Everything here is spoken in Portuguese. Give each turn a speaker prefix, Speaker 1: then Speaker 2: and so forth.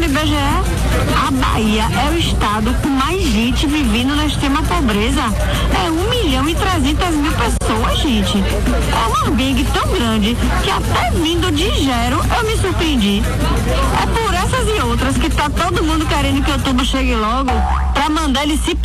Speaker 1: IBGE, a Bahia é o estado com mais gente vivendo na extrema pobreza. É 1.300.000 pessoas, gente. É uma big tão grande que até vindo de Gero eu me surpreendi. É por essas e outras que tá todo mundo querendo que o outubro chegue logo pra mandar ele se